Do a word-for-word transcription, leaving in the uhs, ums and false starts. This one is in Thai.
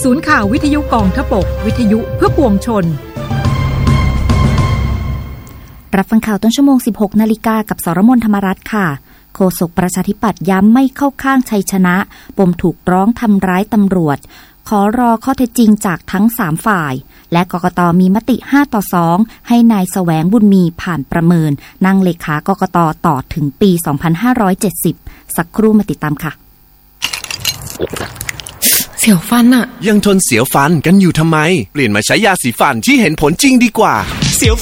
ศูนย์ข่าววิทยุกองทพบกวิทยุเพื่อปวงชนรับฟังข่าวต้นชั่วโมง สิบหกนาฬิกา กับสรมน ธรรมรัตน์ค่ะโฆษกประชาธิปัตย์ย้ำไม่เข้าข้างชัยชนะปมถูกร้องทำร้ายตำรวจขอรอข้อเท็จจริงจากทั้งสามฝ่ายและกกต.มีมติห้าต่อสองให้นายแสวงบุญมีผ่านประเมินนั่งเลขากกต.ต่อถึงปีสองพันห้าร้อยเจ็ดสิบสักครู่มาติดตามค่ะเสียวฟันอะยังทนเสียวฟันกันอยู่ทำไมเปลี่ยนมาใช้ยาสีฟันที่เห็นผลจริงดีกว่า